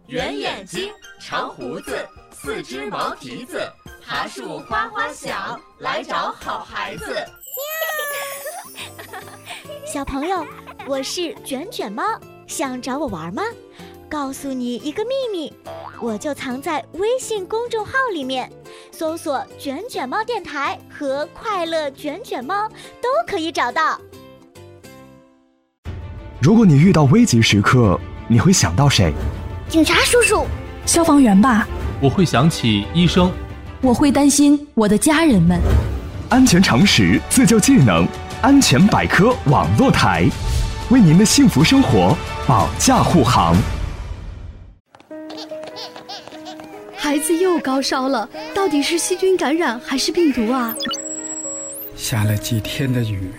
圆眼睛，长胡子，四只毛蹄子，爬树哗哗响，来找好孩子。 小朋友，我是卷卷猫，想找我玩吗？告诉你一个秘密，我就藏在微信公众号里面，搜索卷卷猫电台和快乐卷卷猫都可以找到。 如果你遇到危急时刻，你会想到谁？ 警察叔叔， 消防员吧。 我会想起医生。 我会担心我的家人们。 安全常识，自救技能，安全百科网络台，为您的幸福生活保驾护航。 孩子又高烧了，到底是细菌感染还是病毒啊？ 下了几天的雨，